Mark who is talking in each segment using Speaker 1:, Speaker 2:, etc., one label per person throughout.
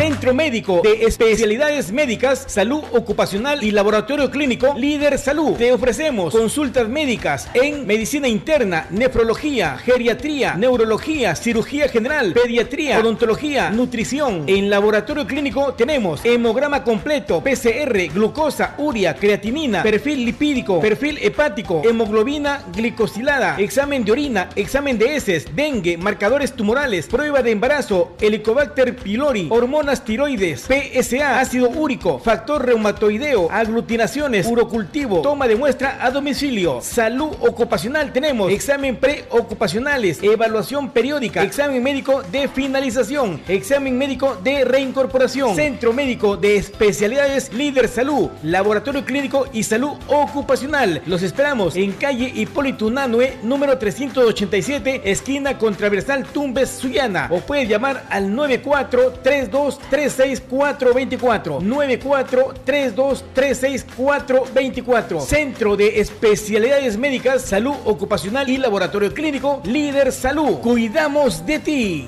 Speaker 1: Centro Médico de Especialidades Médicas, Salud Ocupacional y Laboratorio Clínico Líder Salud. Te ofrecemos consultas médicas en medicina interna, nefrología, geriatría, neurología, cirugía general, pediatría, odontología, nutrición. En Laboratorio Clínico tenemos hemograma completo, PCR, glucosa, urea, creatinina, perfil lipídico, perfil hepático, hemoglobina glicosilada, examen de orina, examen de heces, dengue, marcadores tumorales, prueba de embarazo, Helicobacter pylori, hormonas tiroides, PSA, ácido úrico, factor reumatoideo, aglutinaciones, urocultivo, toma de muestra a domicilio. Salud ocupacional tenemos examen preocupacionales, evaluación periódica, examen médico de finalización, examen médico de reincorporación. Centro Médico de Especialidades Líder Salud, Laboratorio Clínico y Salud Ocupacional. Los esperamos en calle Hipólito Unanue, número 387, esquina con transversal Tumbes, Sullana, o puede llamar al 94-32-36424, 94-32-36424. Centro de Especialidades Médicas, Salud Ocupacional y Laboratorio Clínico Líder Salud. Cuidamos de ti.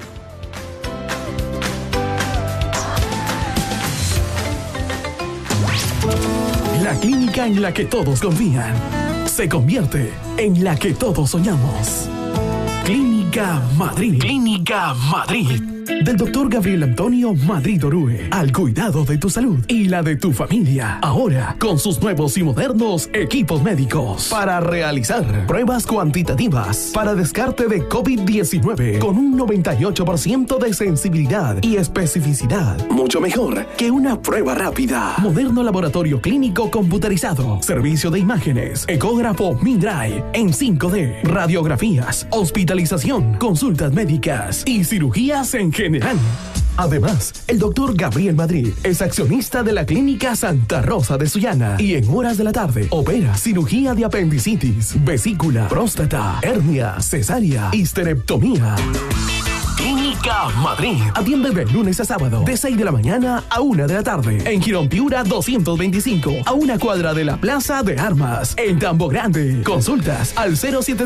Speaker 2: La clínica en la que todos confían se convierte en la que todos soñamos. Clínica Madrid. Clínica Madrid. Del doctor Gabriel Antonio Madrid Orue, al cuidado de tu salud y la de tu familia. Ahora, con sus nuevos y modernos equipos médicos para realizar pruebas cuantitativas para descarte de COVID-19 con un 98% de sensibilidad y especificidad. Mucho mejor que una prueba rápida. Moderno laboratorio clínico computarizado. Servicio de imágenes, ecógrafo Mindray en 5D, radiografías, hospitalización, consultas médicas y cirugías en general. Además, el doctor Gabriel Madrid es accionista de la Clínica Santa Rosa de Sullana y en horas de la tarde opera cirugía de apendicitis, vesícula, próstata, hernia, cesárea, histerectomía. Clínica Madrid. Atiende de lunes a sábado, de 6 de la mañana a 1 de la tarde. En Girón Piura 225, a una cuadra de la Plaza de Armas. En Tambo Grande. Consultas al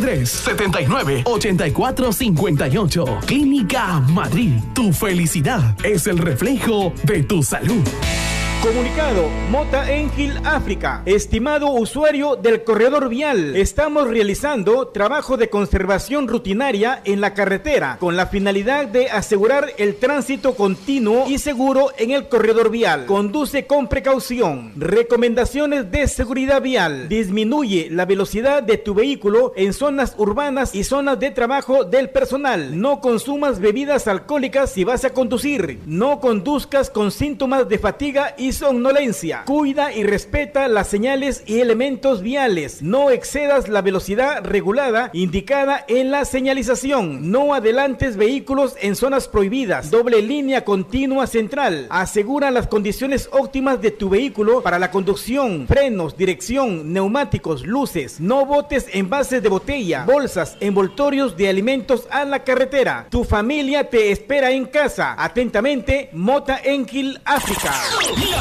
Speaker 2: 073-79-8458. Clínica Madrid. Tu felicidad es el reflejo de tu salud.
Speaker 1: Comunicado, Mota Engil África. Estimado usuario del corredor vial, estamos realizando trabajo de conservación rutinaria en la carretera con la finalidad de asegurar el tránsito continuo y seguro en el corredor vial. Conduce con precaución. Recomendaciones de seguridad vial. Disminuye la velocidad de tu vehículo en zonas urbanas y zonas de trabajo del personal. No consumas bebidas alcohólicas si vas a conducir. No conduzcas con síntomas de fatiga y somnolencia. Cuida y respeta las señales y elementos viales. No excedas la velocidad regulada indicada en la señalización. No adelantes vehículos en zonas prohibidas. Doble línea continua central. Asegura las condiciones óptimas de tu vehículo para la conducción. Frenos, dirección, neumáticos, luces. No botes envases de botella, bolsas, envoltorios de alimentos a la carretera. Tu familia te espera en casa. Atentamente, Mota Engil África.